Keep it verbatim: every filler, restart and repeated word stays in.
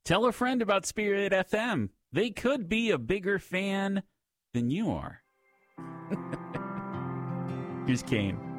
Tell a friend about Spirit F M. They could be a bigger fan than you are. Here's Kane.